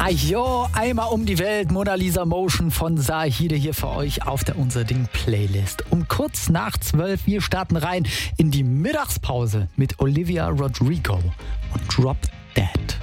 Ajo, einmal um die Welt, Mona Lisa Motion von Zahide hier für euch auf der Unser Ding Playlist. Um kurz nach 12, wir starten rein in die Mittagspause mit Olivia Rodrigo und Drop Dead.